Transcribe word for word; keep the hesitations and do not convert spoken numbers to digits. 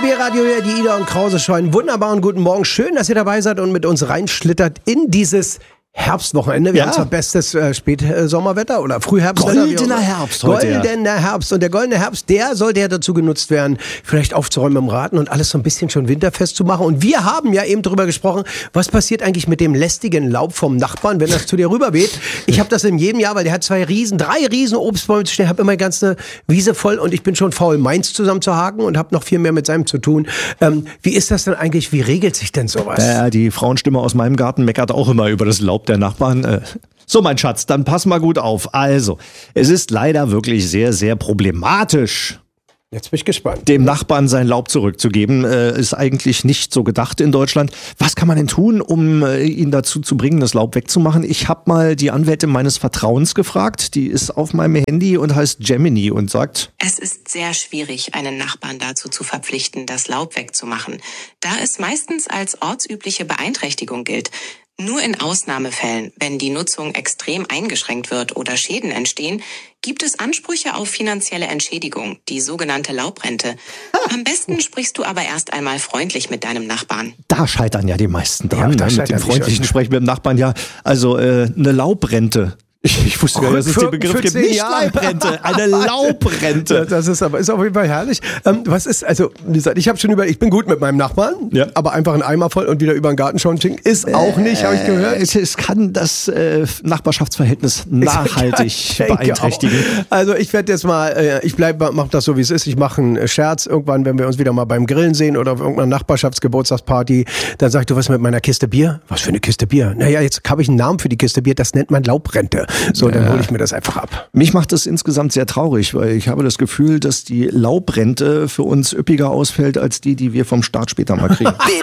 B-Radio, die Ida und Krause Show. Einen wunderbaren guten Morgen. Schön, dass ihr dabei seid und mit uns reinschlittert in dieses Herbstwochenende. Wir ja. haben zwar bestes äh, Spätsommerwetter oder Frühherbstwetter. Goldener Herbst heute. Goldener Herbst. Und der goldene Herbst, der sollte ja dazu genutzt werden, vielleicht aufzuräumen im Raten und alles so ein bisschen schon winterfest zu machen. Und wir haben ja eben darüber gesprochen, was passiert eigentlich mit dem lästigen Laub vom Nachbarn, wenn das zu dir rüberweht. Ich habe das in jedem Jahr, weil der hat zwei riesen, drei riesen Obstbäume zu stehen, habe immer die ganze Wiese voll und ich bin schon faul, meins zusammenzuhaken und habe noch viel mehr mit seinem zu tun. Ähm, wie ist das denn eigentlich? Wie regelt sich denn sowas? Ja, die Frauenstimme aus meinem Garten meckert auch immer über das Laub der Nachbarn. So, mein Schatz, dann pass mal gut auf. Also, es ist leider wirklich sehr, sehr problematisch. Jetzt bin ich gespannt. Dem Nachbarn sein Laub zurückzugeben, äh, ist eigentlich nicht so gedacht in Deutschland. Was kann man denn tun, um äh, ihn dazu zu bringen, das Laub wegzumachen? Ich habe mal die Anwältin meines Vertrauens gefragt. Die ist auf meinem Handy und heißt Gemini und sagt: Es ist sehr schwierig, einen Nachbarn dazu zu verpflichten, das Laub wegzumachen, da es meistens als ortsübliche Beeinträchtigung gilt. Nur in Ausnahmefällen, wenn die Nutzung extrem eingeschränkt wird oder Schäden entstehen, gibt es Ansprüche auf finanzielle Entschädigung, die sogenannte Laubrente. Am besten sprichst du aber erst einmal freundlich mit deinem Nachbarn. Da scheitern ja die meisten dran, ja, da ne? Mit dem freundlichen Sprechen mit dem Nachbarn. Ja, also äh, eine Laubrente. Ich, ich wusste gar nicht, dass es den Begriff gibt. Nicht Laubrente, eine Laubrente. Das ist aber ist auf jeden Fall herrlich. Ähm, was ist, also, wie gesagt, ich habe schon über, ich bin gut mit meinem Nachbarn, ja. aber einfach einen Eimer voll und wieder über den Garten schauen schicken, ist auch nicht, äh, habe ich gehört. Es, es kann das äh, Nachbarschaftsverhältnis nachhaltig beeinträchtigen. Auch. Also ich werde jetzt mal, äh, ich bleibe, mach das so wie es ist. Ich mache einen Scherz irgendwann, wenn wir uns wieder mal beim Grillen sehen oder auf irgendeiner Nachbarschaftsgeburtstagsparty, dann sagst du, was mit meiner Kiste Bier? Was für eine Kiste Bier? Naja, jetzt habe ich einen Namen für die Kiste Bier, das nennt man Laubrente. So, dann hole ich mir das einfach ab. Mich macht das insgesamt sehr traurig, weil ich habe das Gefühl, dass die Laubrente für uns üppiger ausfällt als die, die wir vom Staat später mal kriegen.